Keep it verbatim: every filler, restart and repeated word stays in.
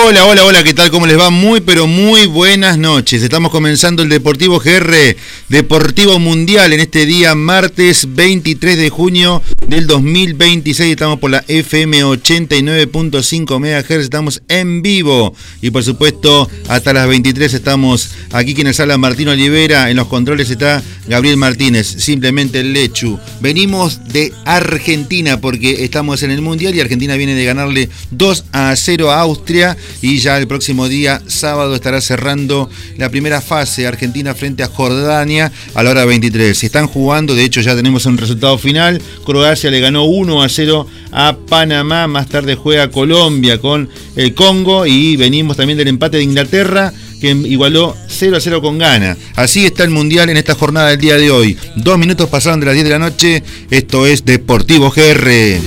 Hola, hola, hola, ¿qué tal? ¿Cómo les va? Muy, pero muy buenas noches. Estamos comenzando el Deportivo G R, Deportivo Mundial, en este día martes veintitrés de junio del dos mil veintiséis. Estamos por la F M ochenta y nueve punto cinco megahertz, estamos en vivo. Y por supuesto, hasta las veintitrés estamos aquí, quienes habla Martín Olivera. En los controles está Gabriel Martínez, simplemente el Lechu. Venimos de Argentina porque estamos en el Mundial y Argentina viene de ganarle dos a cero a Austria. Y ya el próximo día, sábado, estará cerrando la primera fase, Argentina frente a Jordania a la hora veintitrés. Se están jugando, de hecho ya tenemos un resultado final. Croacia le ganó uno a cero a Panamá. Más tarde juega Colombia con el Congo. Y venimos también del empate de Inglaterra, que igualó cero a cero con Ghana. Así está el Mundial en esta jornada del día de hoy. Dos minutos pasaron de las diez de la noche. Esto es Deportivo G R.